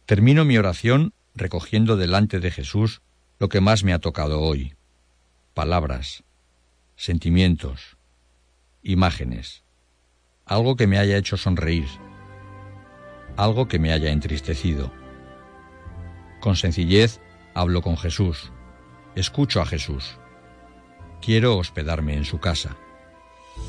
Termino mi oración recogiendo delante de Jesús lo que más me ha tocado hoy: palabras, sentimientos, imágenes, algo que me haya hecho sonreír, algo que me haya entristecido. Con sencillez hablo con Jesús, escucho a Jesús. Quiero hospedarme en su casa.